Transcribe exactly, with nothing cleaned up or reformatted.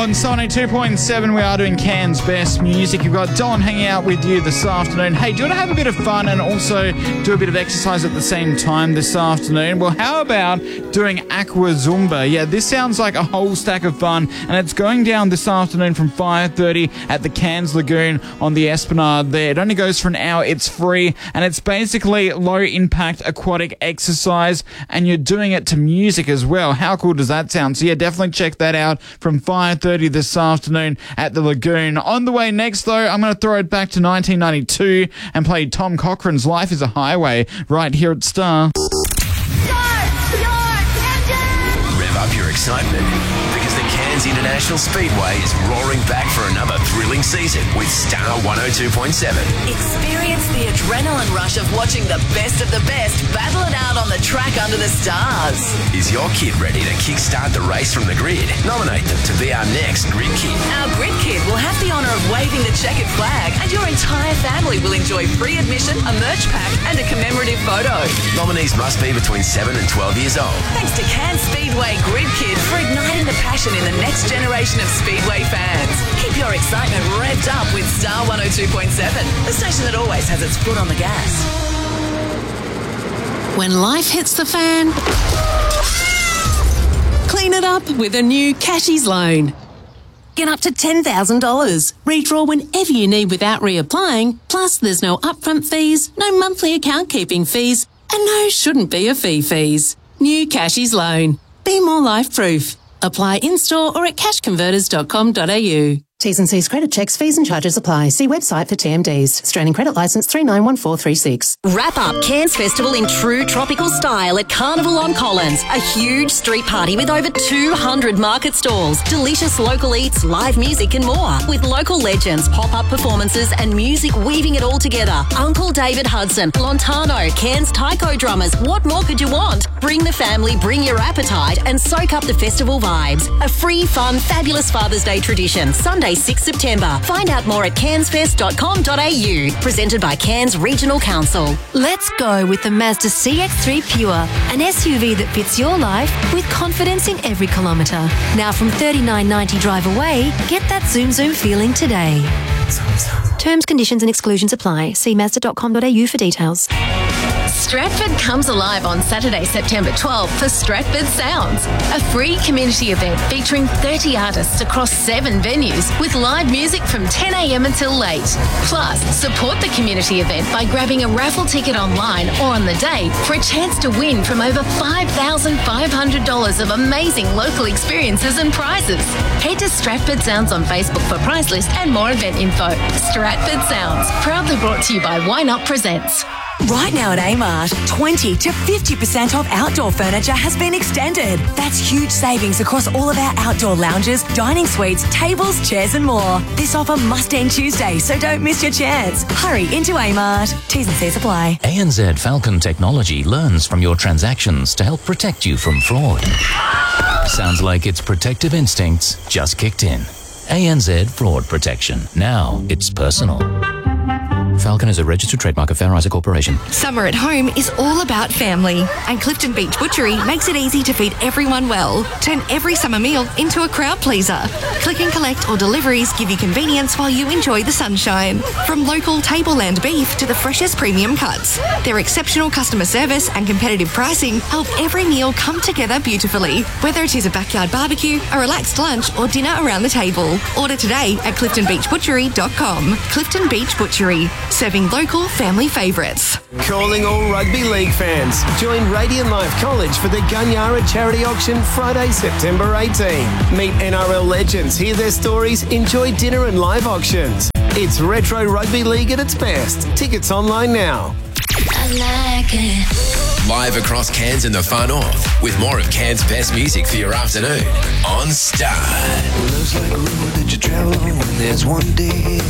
On Sony two point seven, we are doing Cairns Best Music. You've got Don hanging out with you this afternoon. Hey, do you want to have a bit of fun and also do a bit of exercise at the same time this afternoon? Well, how about doing Aqua Zumba? Yeah, this sounds like a whole stack of fun, and it's going down this afternoon from five thirty at the Cairns Lagoon on the Esplanade there. It only goes for an hour. It's free, and it's basically low-impact aquatic exercise, and you're doing it to music as well. How cool does that sound? So, yeah, definitely check that out from five thirty this afternoon at the Lagoon. On the way next, though, I'm going to throw it back to nineteen ninety-two and play Tom Cochrane's Life is a Highway right here at Star. Rev up your excitement because the Cairns International Speedway is roaring back for another thrilling season with Star one oh two point seven. Experience the adrenaline rush of watching the best of the best battle it out on the track under the stars. Is your kid ready to kickstart the race from the grid? Nominate them to be our next Grid Kid. Our Grid Kid will have the honour of waving the checkered flag, and your entire family will enjoy free admission, a merch pack and a commemorative photo. Nominees must be between seven and twelve years old. Thanks to Cairns Speedway Grid Kid for igniting the passion in the next generation of Speedway fans. Keep your excitement revved up with Star one oh two point seven, the station that always has its foot on the gas. When life hits the fan, clean it up with a new Cashies loan. Get up to ten thousand dollars. Redraw whenever you need without reapplying. Plus, there's no upfront fees, no monthly account keeping fees, and no shouldn't be a fee fees. New Cashies loan. Be more life-proof. Apply in-store or at cash converters dot com dot a u. T's and C's credit checks, fees and charges apply. See website for T M Ds. Australian Credit Licence three nine one four three six. Wrap up Cairns Festival in true tropical style at Carnival on Collins. A huge street party with over two hundred market stalls, delicious local eats, live music and more. With local legends, pop-up performances and music weaving it all together. Uncle David Hudson, Lontano, Cairns Taiko drummers. What more could you want? Bring the family, bring your appetite and soak up the festival vibes. A free, fun, fabulous Father's Day tradition. Sunday, sixth of September. Find out more at cairns fest dot com dot a u. Presented by Cairns Regional Council. Let's go with the Mazda C X three Pure, an S U V that fits your life with confidence in every kilometre. Now from thirty-nine ninety drive away, get that zoom zoom feeling today. Terms, conditions and exclusions apply. See mazda dot com dot a u for details. Stratford comes alive on Saturday, September twelfth for Stratford Sounds, a free community event featuring thirty artists across seven venues with live music from ten a m until late. Plus, support the community event by grabbing a raffle ticket online or on the day for a chance to win from over five thousand five hundred dollars of amazing local experiences and prizes. Head to Stratford Sounds on Facebook for prize list and more event info. Stratford Sounds, proudly brought to you by Why Not Presents. Right now at Amart, twenty to fifty percent off outdoor furniture has been extended. That's huge savings across all of our outdoor lounges, dining suites, tables, chairs and more. This offer must end Tuesday, so don't miss your chance. Hurry into Amart. T's and C's apply. A N Z Falcon Technology learns from your transactions to help protect you from fraud. Sounds like its protective instincts just kicked in. A N Z Fraud Protection. Now it's personal. Falcon is a registered trademark of Fair Isaac Corporation. Summer at home is all about family, and Clifton Beach Butchery makes it easy to feed everyone well. Turn every summer meal into a crowd pleaser. Click and collect or deliveries give you convenience while you enjoy the sunshine. From local tableland beef to the freshest premium cuts, their exceptional customer service and competitive pricing help every meal come together beautifully. Whether it is a backyard barbecue, a relaxed lunch or dinner around the table, order today at clifton beach butchery dot com. Clifton Beach Butchery, serving local family favourites. Calling all rugby league fans. Join Radiant Life College for the Gunyara Charity Auction Friday, September eighteenth. Meet N R L legends, hear their stories, enjoy dinner and live auctions. It's Retro Rugby League at its best. Tickets online now. I like it. Live across Cairns and the far north with more of Cairns' best music for your afternoon on Star. Looks like a road that you travel on when there's one day